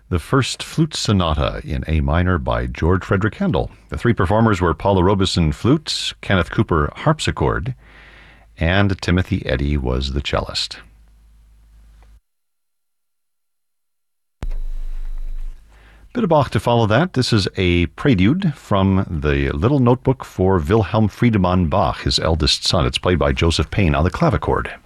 the First Flute Sonata in A minor by George Frederick Handel. The three performers were Paula Robeson flute, Kenneth Cooper harpsichord, and Timothy Eddy was the cellist. Bit of Bach to follow that. This is a prelude from the Little Notebook for Wilhelm Friedemann Bach, his eldest son. It's played by Joseph Payne on the clavichord.